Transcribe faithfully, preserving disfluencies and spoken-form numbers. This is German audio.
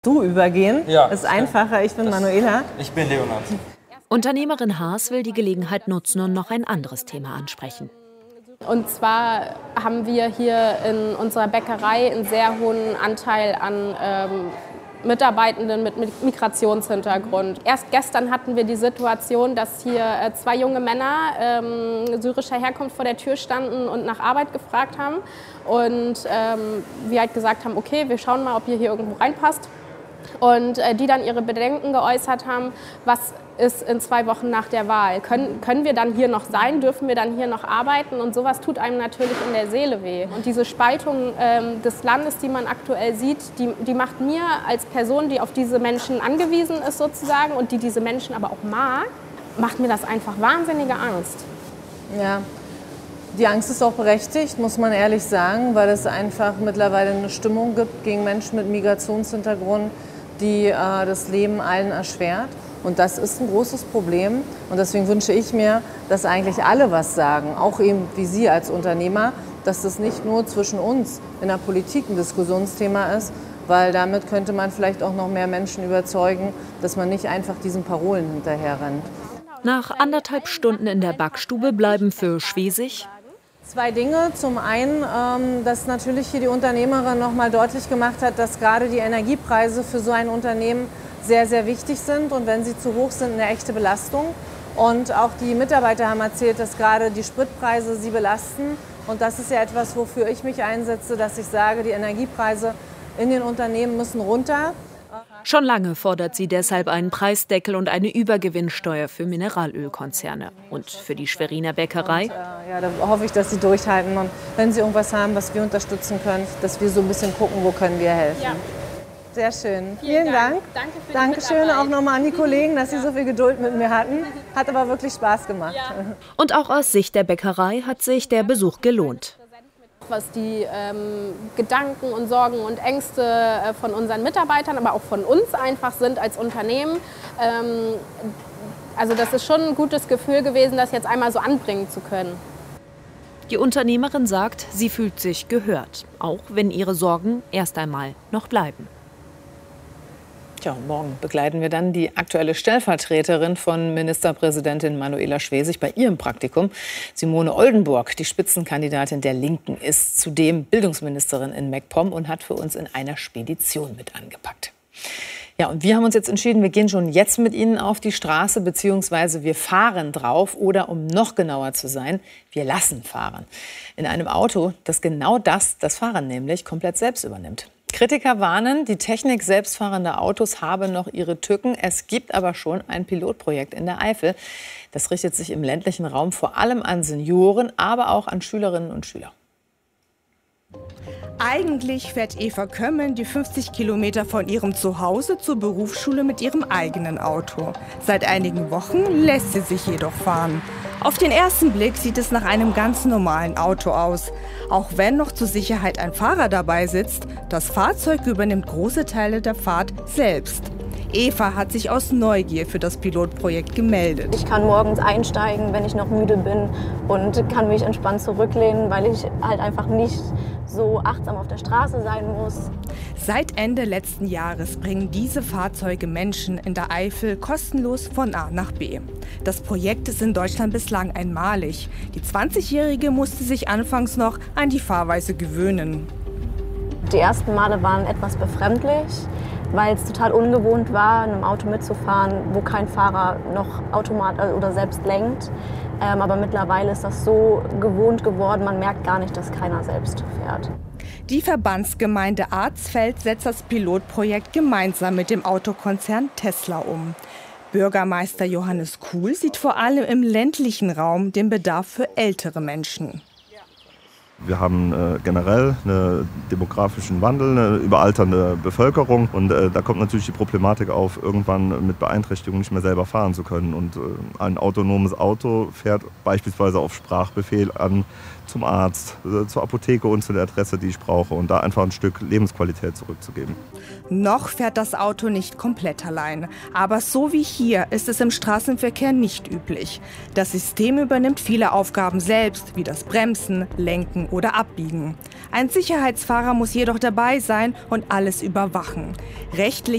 Du übergehen. Ja. Ist einfacher. Ich bin das, Manuela. Ich bin Leonhard. Unternehmerin Haas will die Gelegenheit nutzen und noch ein anderes Thema ansprechen. Und zwar haben wir hier in unserer Bäckerei einen sehr hohen Anteil an ähm, Mitarbeitenden mit Migrationshintergrund. Erst gestern hatten wir die Situation, dass hier äh, zwei junge Männer ähm, syrischer Herkunft vor der Tür standen und nach Arbeit gefragt haben. Und ähm, wir halt gesagt haben, okay, wir schauen mal, ob ihr hier irgendwo reinpasst. Und äh, die dann ihre Bedenken geäußert haben, was ist in zwei Wochen nach der Wahl? Können, können wir dann hier noch sein? Dürfen wir dann hier noch arbeiten? Und sowas tut einem natürlich in der Seele weh. Und diese Spaltung ähm, des Landes, die man aktuell sieht, die, die macht mir als Person, die auf diese Menschen angewiesen ist sozusagen und die diese Menschen aber auch mag, macht mir das einfach wahnsinnige Angst. Ja, die Angst ist auch berechtigt, muss man ehrlich sagen, weil es einfach mittlerweile eine Stimmung gibt gegen Menschen mit Migrationshintergrund, die äh, das Leben allen erschwert. Und das ist ein großes Problem. Und deswegen wünsche ich mir, dass eigentlich alle was sagen, auch eben wie Sie als Unternehmer, dass das nicht nur zwischen uns in der Politik ein Diskussionsthema ist, weil damit könnte man vielleicht auch noch mehr Menschen überzeugen, dass man nicht einfach diesen Parolen hinterher rennt. Nach anderthalb Stunden in der Backstube bleiben für Schwesig zwei Dinge. Zum einen, ähm, dass natürlich hier die Unternehmerin noch mal deutlich gemacht hat, dass gerade die Energiepreise für so ein Unternehmen sehr, sehr wichtig sind und wenn sie zu hoch sind, eine echte Belastung. Und auch die Mitarbeiter haben erzählt, dass gerade die Spritpreise sie belasten. Und das ist ja etwas, wofür ich mich einsetze, dass ich sage, die Energiepreise in den Unternehmen müssen runter. Schon lange fordert sie deshalb einen Preisdeckel und eine Übergewinnsteuer für Mineralölkonzerne. Und für die Schweriner Bäckerei? Und, äh, ja, da hoffe ich, dass Sie durchhalten. Und wenn Sie irgendwas haben, was wir unterstützen können, dass wir so ein bisschen gucken, wo können wir helfen. Ja. Sehr schön. Vielen, Vielen Dank. Dank. Danke für die Dankeschön auch nochmal an die Kollegen, dass Sie ja. so viel Geduld mit mir hatten. Hat aber wirklich Spaß gemacht. Ja. Und auch aus Sicht der Bäckerei hat sich der Besuch gelohnt. Was die ähm, Gedanken und Sorgen und Ängste äh, von unseren Mitarbeitern, aber auch von uns einfach sind als Unternehmen. Ähm, also das ist schon ein gutes Gefühl gewesen, das jetzt einmal so anbringen zu können. Die Unternehmerin sagt, sie fühlt sich gehört, auch wenn ihre Sorgen erst einmal noch bleiben. Tja, morgen begleiten wir dann die aktuelle Stellvertreterin von Ministerpräsidentin Manuela Schwesig bei ihrem Praktikum. Simone Oldenburg, die Spitzenkandidatin der Linken, ist zudem Bildungsministerin in MacPom und hat für uns in einer Spedition mit angepackt. Ja, und wir haben uns jetzt entschieden, wir gehen schon jetzt mit Ihnen auf die Straße, beziehungsweise wir fahren drauf oder, um noch genauer zu sein, wir lassen fahren. In einem Auto, das genau das, das Fahren nämlich, komplett selbst übernimmt. Kritiker warnen, die Technik selbstfahrender Autos habe noch ihre Tücken. Es gibt aber schon ein Pilotprojekt in der Eifel. Das richtet sich im ländlichen Raum vor allem an Senioren, aber auch an Schülerinnen und Schüler. Eigentlich fährt Eva Kömmen die fünfzig Kilometer von ihrem Zuhause zur Berufsschule mit ihrem eigenen Auto. Seit einigen Wochen lässt sie sich jedoch fahren. Auf den ersten Blick sieht es nach einem ganz normalen Auto aus. Auch wenn noch zur Sicherheit ein Fahrer dabei sitzt, das Fahrzeug übernimmt große Teile der Fahrt selbst. Eva hat sich aus Neugier für das Pilotprojekt gemeldet. Ich kann morgens einsteigen, wenn ich noch müde bin und kann mich entspannt zurücklehnen, weil ich halt einfach nicht so achtsam auf der Straße sein muss. Seit Ende letzten Jahres bringen diese Fahrzeuge Menschen in der Eifel kostenlos von A nach B. Das Projekt ist in Deutschland bislang einmalig. Die zwanzigjährige musste sich anfangs noch an die Fahrweise gewöhnen. Die ersten Male waren etwas befremdlich, weil es total ungewohnt war, in einem Auto mitzufahren, wo kein Fahrer noch automat oder selbst lenkt. Ähm, aber mittlerweile ist das so gewohnt geworden, man merkt gar nicht, dass keiner selbst fährt. Die Verbandsgemeinde Arzfeld setzt das Pilotprojekt gemeinsam mit dem Autokonzern Tesla um. Bürgermeister Johannes Kuhl sieht vor allem im ländlichen Raum den Bedarf für ältere Menschen. Wir haben äh, generell einen demografischen Wandel, eine überalternde Bevölkerung und äh, da kommt natürlich die Problematik auf, irgendwann mit Beeinträchtigung nicht mehr selber fahren zu können. Und äh, ein autonomes Auto fährt beispielsweise auf Sprachbefehl an zum Arzt, äh, zur Apotheke und zu der Adresse, die ich brauche und da einfach ein Stück Lebensqualität zurückzugeben. Noch fährt das Auto nicht komplett allein, aber so wie hier ist es im Straßenverkehr nicht üblich. Das System übernimmt viele Aufgaben selbst, wie das Bremsen, Lenken oder Abbiegen. Ein Sicherheitsfahrer muss jedoch dabei sein und alles überwachen. Rechtlich